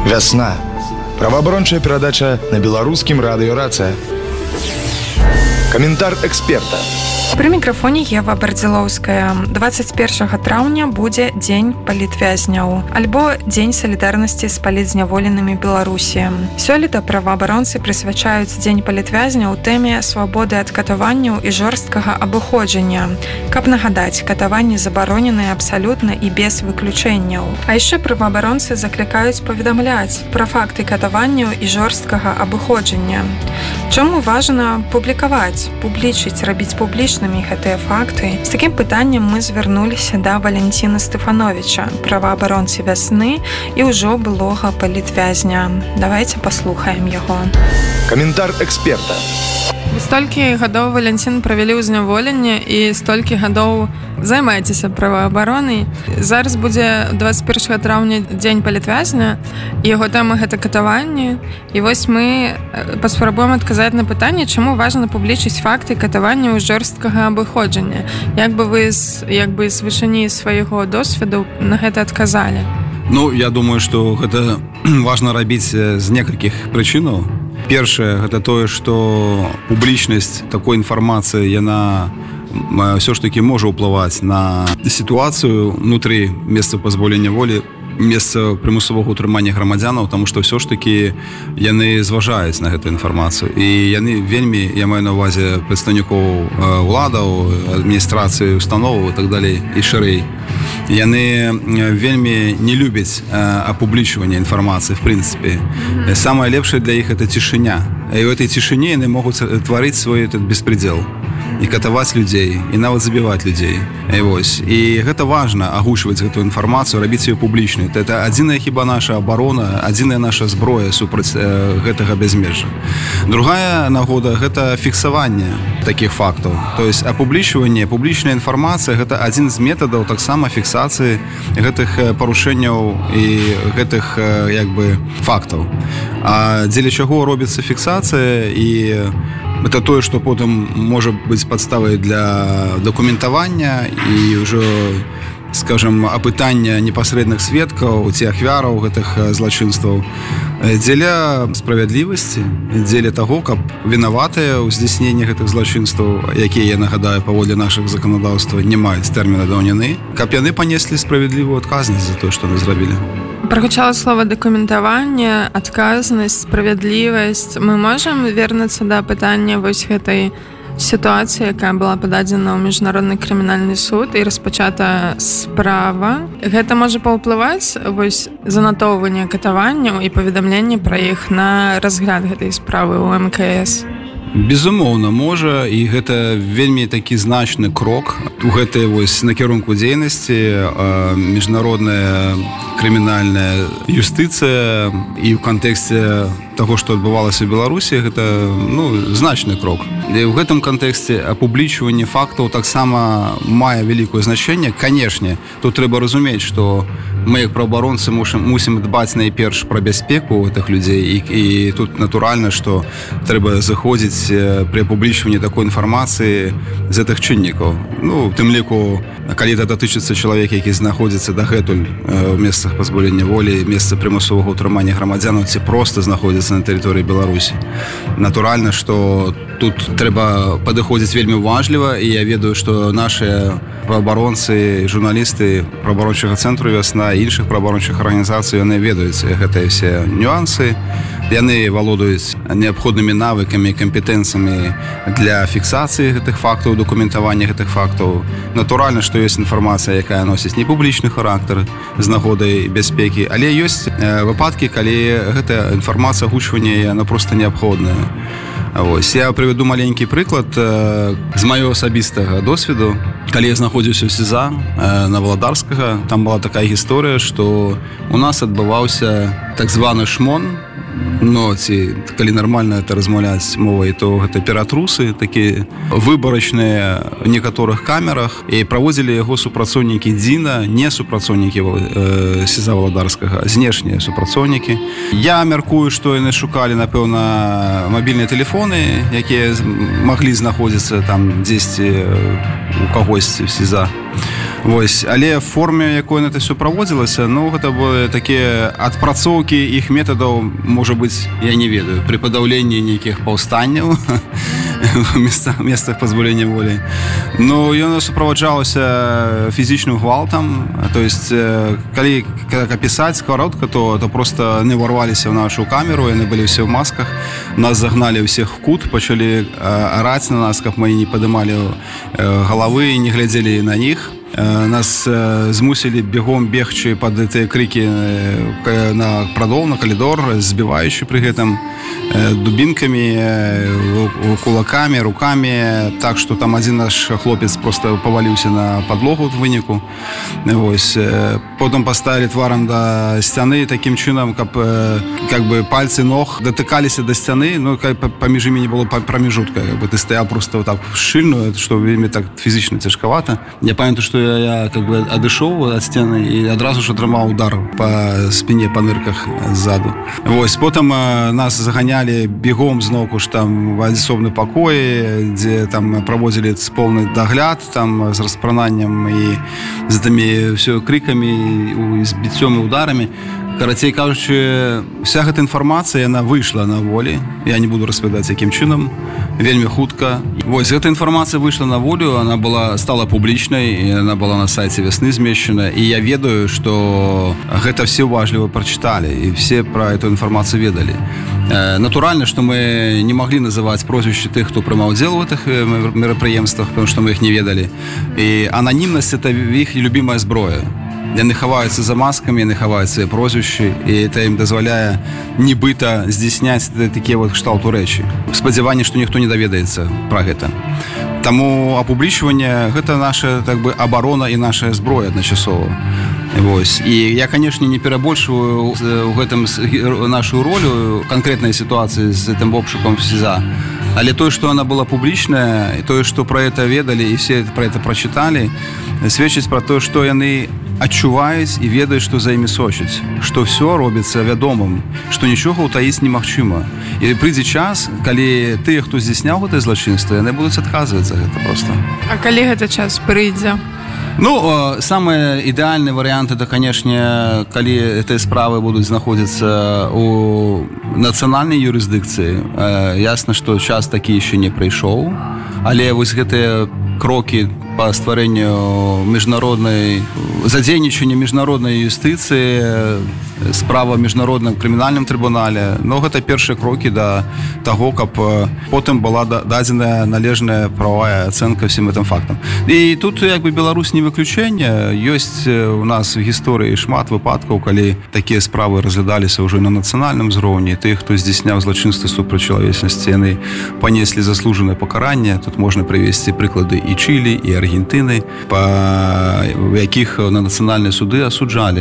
Вясна. Праваабарончая перадача на беларускім радыё «Рацыя». Каментар эксперта. Пры мікрафоне Ева Бардзілоўская. 21 траўня будзе Дзень палітвязняў, альбо Дзень салідарнасці з палітзняволенымі Беларусі. Сёлета праваабаронцы прысвячаюць Дзень палітвязняў тэме свабоды ад катаванняў і жорсткага абыходжання. Каб нагадаць, катаванні забароненыя абсалютна і без выключэнняў. А яшчэ праваабаронцы заклікаюць паведамляць пра факты катаванняў і жорсткага абыходжання. Чаму важна публікаваць, публічыць, рабіць публічнымі гэтыя факты? З такім пытаннем мы звярнуліся да Валянціна Стэфановіча, праваабаронцы «Вясны» і ўжо былога палітвязня. Давайце паслухаем яго. Каментар эксперта. Столькі гадоў, Валянцін, правялі ў зняволенні і столькі гадоў займаецеся праваабаронай. Зараз будзе 21 траўня Дзень палітвязня, і яго тэма гэта катаванні. І вось мы паспрабуем адказаць на пытанне, чаму важна публічыць факты катаванняў і жорсткага абыходжання. Як бы вы з вышыні свайго досведу на гэта адказалі? Я думаю, што гэта важна рабіць з некалькіх прычынаў. Першае, гэта тое, што публічнасць такой інфармацыі, яна ўсё ж такі можа ўплываць на сітуацыю ўнутры месца пазбаўлення волі, месца прымусовага ўтрымання грамадзянаў, таму што ўсё ж такі яны зважаюць на гэту інфармацыю. І яны вельмі, я маю на ўвазе прадстаўнікоў уладаў, адміністрацыі, установаў і так далей, і шырэй. Яны вельмі не любяць апублічвання інфармацыі, в прынцыпе. Самае лепшае для іх — это цішыня. І ў этой цішыне яны могуць тварыць свой этот беспредел. І катаваць людзей, і нават забіваць людзей. І гэта важна, агучваць гэту інфармацыю, рабіць ее публічнай. Это адзіная хіба наша абарона, адзіная наша зброя супраць гэтага бязмежжа. Другая нагода — гэта фіксаванне такіх фактаў. То есть апублічванне, публічная інфармацыя — гэта адзін з метадаў таксама фіксацыі гэтых парушэнняў і гэтых фактаў. А дзеля чаго робіцца фіксацыя? І это тое, што потым можа быць падставай для дакументавання і ўжо, скажем, апытання непасрэдных сведкаў ці ахвяраў гэтых злачынстваў дзеля справядлівасці, дзеля таго, каб вінаватыя ў здзяйсненні гэтых злачынстваў, якія, я нагадаю, паводле нашых заканадаўства не маюць тэрміна даўніны, каб яны панеслі справядлівую адказнасць за тое, што яны зрабілі. Прагучала слова дакументаванне, адказнасць, справядлівасць. Мы можам вернуцца да пытання вось гэтай сітуацыі, якая была пададзена ў міжнародны крымінальны суд і распачата справа. Гэта можа паўплываць вось занатоўванне катаванняў і паведамленне пра іх на разгляд гэтай справы ў МКС? Безумоўна, можа, і гэта вельмі такі значны крок у гэтай вось накірунку дзейнасці. Міжнародная крымінальная юстыцыя і ў кантэксце таго, што адбывалася ў Беларусі, гэта значны крок. І ў гэтым кантэксце апублічванне фактаў таксама мае вялікае значэнне. Канешне, тут трэба разумець, што мы, як праваабаронцы, мусім дбаць найперш пра бяспеку гэтых людзей, і тут натуральна, што трэба заходзіць пры апублічванні такой інфармацыі з гэтых чыннікаў. У тым ліку, калі гэта датычыцца чалавека, які знаходзіцца дагэтуль у месцах пазбаўлення волі, месца прымусовага ўтрымання грамадзянаў, ці проста знаходзіцца на тэрыторыі Беларусі. Натуральна, што тут трэба падыходзіць вельмі уважліва, і я ведаю, што нашыя праваабаронцы, журналісты праваабарончага цэнтру «Вясна» і іншых праваабарончых арганізацый, яны ведаюць гэтыя ўсе нюансы. Яны валодаюць неабходнымі навыкамі і кампетэнцыямі для фіксацыі гэтых фактаў, дакументавання гэтых фактаў. Натуральна, што ёсць інфармацыя, якая носіць непублічны характар з нагодай бяспекі, але ёсць выпадкі, калі гэтая інфармацыя, агучванне, яна проста неабходная. Я прывяду маленькі прыклад з маёго асабістага досведу. Калі я знаходзіўся ў СІЗА на Валадарскага, там была такая гісторыя, што у нас адбываўся так званы шмон. Ці калі нармальна это размаўляць мовай, то гэта ператрусы, такія выбарачныя ў некаторых камерах, і праводзілі яго супрацоўнікі ДЗІНа, не супрацоўнікі СІЗА Валадарскага, знешнія супрацоўнікі. Я мяркую, што яны шукалі, напэўна, мабільныя тэлефоны, якія маглі знаходзіцца там дзесьці у кагосьці в СІЗА. Вось, але в форме, якой на это все праводзілася, ну, гэта былі такія адпрацоўкі іх метадаў, можа быць, я не ведаю, пры падаўленні нейкіх паўстанняў в месцах пазбаўлення волі. Ну, яно суправаджалася фізічным гвалтам, то есть, калі апісаць сковородка, то просто не ворваліся в нашу камеру, яны былі все в масках, нас загнали всех в кут, пачалі орать на нас, каб мы не падымалі головы и не глядзелі на них. Нас змусілі бегом бегчы под гэтыя крыкі на прадол, на калідор, збіваючы пры гэтым дубінкамі, кулакамі, рукамі, так што там адзін наш хлопец просто паваліўся на падлогу ў выніку. Вось. Потым паставілі тварам да сцяны такім чынам, каб как бы пальцы ног датыкаліся да сцяны, ну паміж імі не было прамежутка, как бы ты стаяў просто вот так шчыльно, што вельмі так фізічна цяжкавата. Я памятаю, што я как бы адышоў ад сцены і адразу ж атрымаў удар па спіне, па нырках ззаду. Вось, потым нас заганялі бегом зноўку ж там в асобны пакоі, дзе там праводзілі поўны дагляд там з распрананнем і з тымі ўсё крыкамі, з біццём і ударамі. Карацей кажучы, вся гэта інфармацыя, яна выйшла на волі. Я не буду распавядаць, якім чынам, вельмі хутка. Вось, гэта інфармацыя выйшла на волю, она стала публічнай, яна была на сайце «Вясны» змешчана, і я ведаю, што гэта все уважліва прачыталі, і все пра эту інфармацыю ведалі. Натуральна, што мы не маглі называць прозвішчы тых, хто прымаў удзел у гэтых мерапрыемствах, потому што мы іх не ведалі. І ананімнасць – это іх любімая зброя. Яны хаваюцца за маскамі, яны хаваюць свае прозвішчы, і это ім дазваляе нібыта здзяйсняць такія вот кшталту рэчы. Спадзяванне, што ніхто не даведаецца пра гэта. Таму апублічванне – гэта наша так бы абарона і наша зброя адначасова. Вось. І я, канешне, не перабольшваю ў гэтым нашу ролю канкрэтнай сітуацыі з гэтым обшукам СІЗА. Але тое, што она была публічная, і тое, што пра гэта ведалі і все пра гэта прачыталі, сведчыць пра тое, што яны адчуваюць і ведаюць, што за імі сочыць, што ўсё робіцца вядомым, што нічога ўтаіць немагчыма. І прыйдзе час, калі тыя, хто здзяйсняў гэтае злачынства, яны будуць адказваць за гэта проста. А калі гэты час прыйдзе? Ну, самы ідэальны варыянт это, канешне, калі гэтыя справы будуць знаходзіцца у нацыянальнай юрысдыкцыі. Ясна, што час такі яшчэ не прыйшоў, але вось гэтыя крокі па стварэнню міжнароднай, задзейнічання міжнароднай юстыцыі, справа ў міжнародным крымінальным трыбунале, но гэта першыя крокі да таго, каб потым была дадзеная належная прававая ацэнка всім гэтым фактам. І тут як бы Беларусь не выключэнне. Ёсць у нас у гісторыі шмат выпадкаў, калі такія справы разглядаліся ўжо на нацыянальным узроўні. Тых, хто здзяйсняў злачынствы супраць чалавечнасці, яны панеслі заслужанае пакаранне. Тут можна прывесці прыклады і Чылі, і Аргентыны, па якіх на нацыянальныя суды асуджалі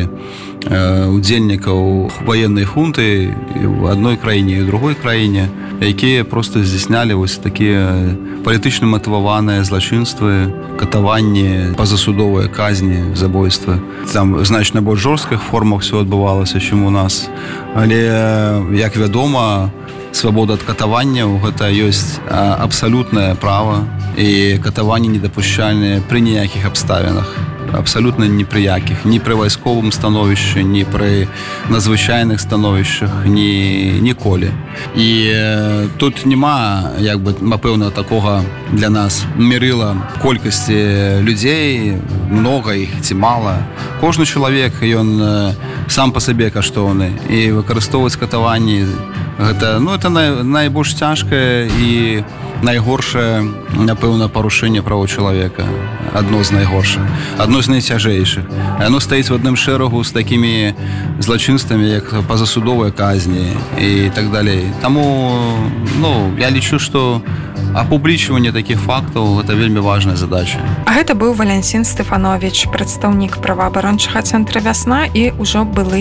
удзельнікаў ваеннай хунты в адной краіне і ў другой краіне, якія проста здзяйснялі вось такія палітычна матываваныя злачынствы, катаванні, пазасудовыя казні, забойствы. Там значна больш жорсткіх формах все адбывалася, чым у нас. Але, як вядома, свабода ад катаванняў – гэта ёсць абсалютнае права, і катаванні недапушчальныя пры ніякіх абставінах. Абсалютна ні пры якіх, ні пры вайсковым становішчы, ні пры надзвычайных становішчах, ніколі. І тут няма, як бы, напэўна, такога для нас мерыла колькасці людзей, многа іх ці мала. Кожны чалавек, ён сам па сабе каштоўны, і выкарыстоўваць катаванні гэта, ну, это найбольш цяжкае і найгоршае, напэўна, парушэнне правоў чалавека. Адно з найгоршых, адно з найцяжэйшых. Яно стаіць в адным шэрагу з такімі злачынствамі, як пазасудовыя казні і так далей. Таму, ну, я лічу, што апублічванне такіх фактаў – гэта вельмі важная задача. А гэта быў Валянцін Стэфановіч, прадстаўнік праваабарончага цэнтра «Вясна» і ўжо былы